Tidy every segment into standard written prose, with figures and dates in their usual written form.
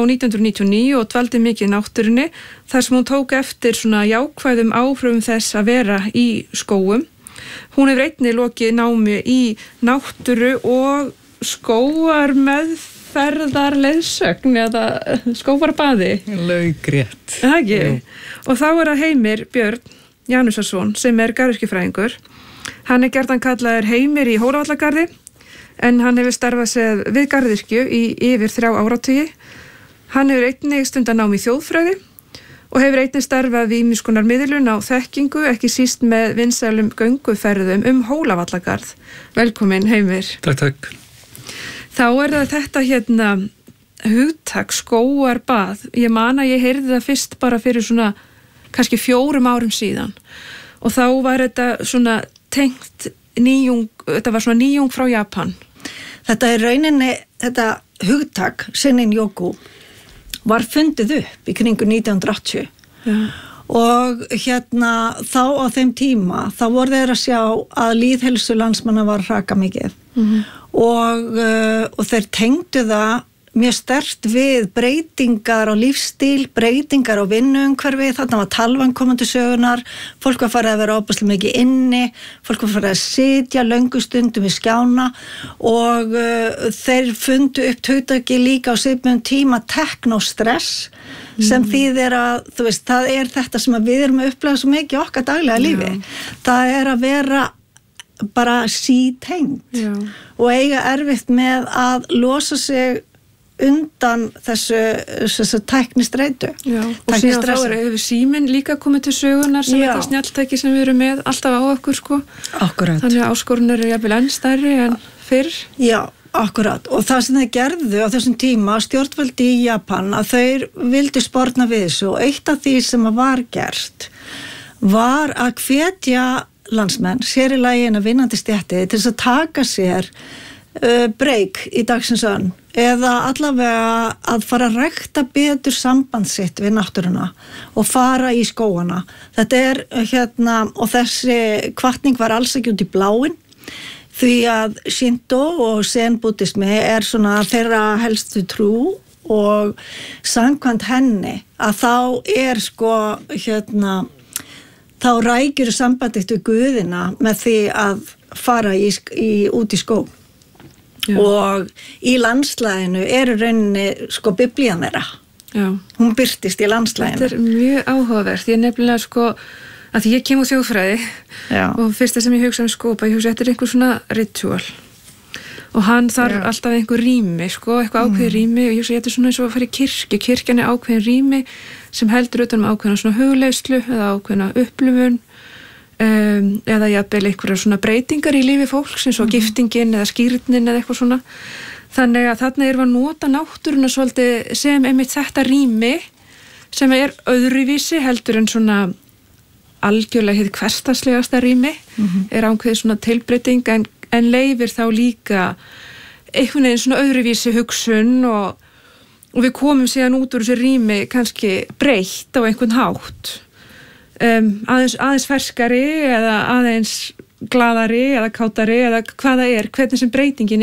1999 og dvaldi mikið í náttúrunni þar sem hún tók eftir svona jákvæðum áhrifum þess að vera í skógum. Hún hefur einnig lokið námi í náttúru og skógarmeðferðarleiðsögn eða skógarbaði. Laugrétt. Og þá það Heimir Björn Janusarson sem garðyrkjufræðingur. Hann gjarnan kallaður Heimir í Hólavallagarði en hann hefur starfað sig við garðyrkju í yfir 3 áratugi. Hann hefur einnig stundanám í þjóðfræði og hefur einnig starfað við ýmiss konar miðlun á þekkingu, ekki síst með vinsælum gönguferðum Hólavallagarð. Velkomin Heimir. Takk. Þá það þetta hugtak skógarbað. Ég man að ég heyrði það fyrst bara fyrir svona kannski 4 árum síðan og þá var þetta svona tengt nýjung, þetta var svona nýjung frá Japan. Þetta rauninni, þetta hugtak, Shinrin-yoku, var fundið upp í kringu 1980. Já. Og þá á þeim tíma, þá voru þeir að sjá að lýðheilsu landsmanna var hraka mikið. Og þeir tengdu það mjög sterkt við breytingar á lífsstíl, breytingar á vinnuumhverfi, þarna var talvan komandi sögunar, fólk var farið að vera óbærslega mikið inni, fólk var farið að sitja löngu stundum í skjána og þeir fundu upp hugtaki líka á svipuðum tíma teknostress sem þýðir að, þú veist, það þetta sem við erum að upplega svo mikið okkar daglega lífi. Það að vera bara sítengt og eiga erfitt með að losa sig undan þessu tæknistreitu. Og síðan þá hefur síminn líka komið til sögunar sem þetta snjalltæki sem við erum með alltaf á okkur Akkurat. Þannig að áskorun jafnvel enn stærri en fyrr. Já, akkurat. Og það sem þeir gerðu á þessum tíma, stjórnvöldi í Japan, að þeir vildu sporna við þessu og eitt af því sem var gert var að hvetja landsmenn, sér í lagi en að vinnandi stétti til þess að taka sér breyk í dagsins önn eða allavega að fara að rækta betur samband sitt við náttúruna og fara í skógana. Þetta og þessi hvatning var alls ekki út í bláinn því að Shinto og Zen-búddismi svona þeirra helstu trú og samkvæmt henni að þá þá rækjur sambandið við Guðina með því að fara út í skóg. Já. Og í landslæginu rauninni biblían þeirra. Já. Hún birtist í landslæginu. Þetta mjög áhugavert. Ég nefnilega að því ég kem úr þjóðfræði og fyrsta sem ég hugsa skópa, ég hugsa þetta einhver svona ritual. Og hann þarf alltaf einhver rými, eitthvað ákveðið rými og ég hugsa þetta svona eins og að fara í kirkju. Kirkjan ákveðin rými sem heldur utan ákveðna svona hugleiðslu eða ákveðna upplifun. Eða jafnvel einhverjar svona breytingar í lífi fólks eins og giftingin eða skírnin eða eitthvað svona. Þannig að þarna við að nota náttúruna svolítið sem einmitt þetta rými sem öðruvísi heldur en svona algjörlega hið hversdagslegasta rými ákveðið svona tilbreyting en leyfir þá líka einhvern veginn svona öðruvísi hugsun og við komum síðan út úr þessu rými kannski breytt á einhvern hátt. Aðeins ferskari eða aðeins glaðari eða kátari eða hvað það hvernig sem breytingin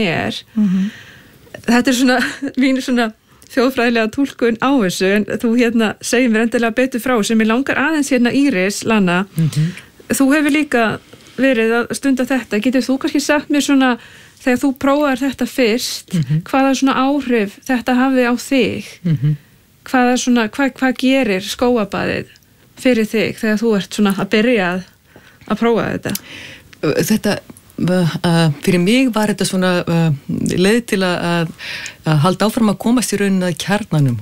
Þetta svona mín svona þjóðfræðilega túlkun á þessu en þú segir mér endilega betur frá sem ég langar aðeins Íris, Lana þú hefur líka verið að stunda þetta, getur þú kannski sagt mér svona þegar þú prófaðir þetta fyrst hvaða svona áhrif þetta hafði á þig hvað gerir skógabaðið fyrir þig þegar þú ert svona að byrja að prófa þetta? Þetta, fyrir mig var þetta svona leið til að halda áfram að komast í rauninni að kjarnanum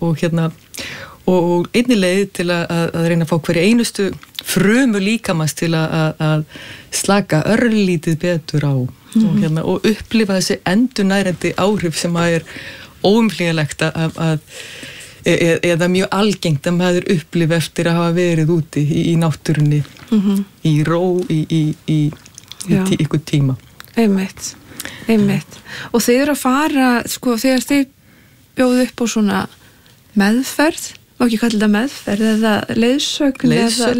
og einnig leið til að reyna að fá hverja einustu frumu líkamans til að slaka örlítið betur á og upplifa þessi endurnærandi áhrif sem óumflýjanlegt eða mjög algengt að maður upplifa eftir að hafa verið úti í náttúrunni í ró í ykkur tíma. Einmitt. Og þeir að fara þegar þeir bjóðu upp á svona meðferð má ekki kalla þetta meðferð eða leiðsögn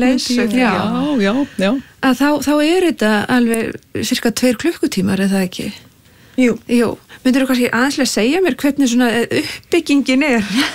já. Að þá þetta alveg cirka 2 klukkutímar eða ekki? Jú. Myndirðu kannski aðeins segja mér hvernig svona uppbyggingin